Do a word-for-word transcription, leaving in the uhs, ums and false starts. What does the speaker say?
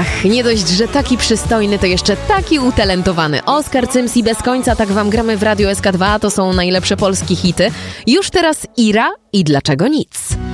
Ach, nie dość, że taki przystojny, to jeszcze taki utalentowany. Oskar Cyms i Bez końca, tak wam gramy w Radiu S K dwa, to są najlepsze polskie hity. Już teraz Ira i Dlaczego nic.